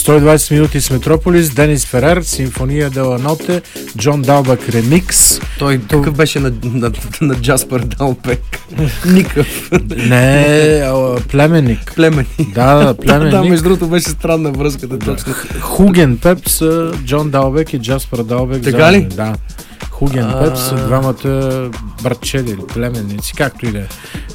120 минути с Метрополис, Денис Ферер, Симфония де ла Ноте, Джон Далбек ремикс. Той какъв беше на Джаспер Далбек? Никакъв. Не, племенник. Да, племенник. Да, между другото беше странна връзката. Точно. Хуген Пепс, Джон Далбек и Джаспер Далбек. Така ли? Да. Хуген Пепс, двамата братчеди или племенници, както и да е.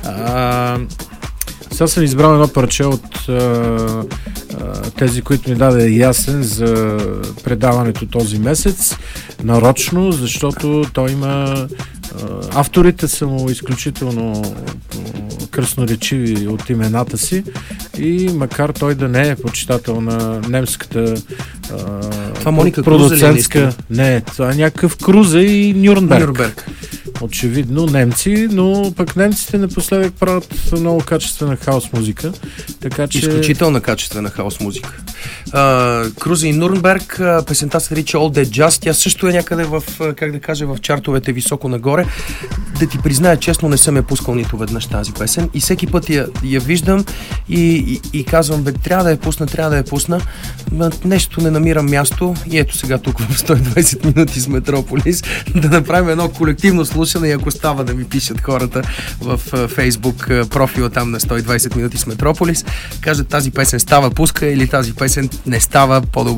Сега съм избрал едно парче от тези, които ми даде ясен за предаването този месец, нарочно, защото той има авторите са му изключително красноречиви от имената си и макар той да не е почитател на немската продуцентска... Не, това е някакъв Крузе и Нюрнберг. Очевидно немци, но пък немците напоследък правят много качествена хаос музика. Така че... Изключително качествена хаос музика. Крузе и Нюрнберг, песента се нарича All That Jazz. Тя също е някъде в, как да кажа, в чартовете високо нагоре. Да ти призная честно, не съм я пускал нито веднъж тази песен и всеки път я виждам и казвам, трябва да я пусна. Нещо не намирам място и ето сега тук в 120 минути с Метрополис да направим едно колективно слушане и ако става да ми пишат хората в Фейсбук профила там на 120 минути с Метрополис, кажат тази песен става, пуска или тази песен не става, по-добре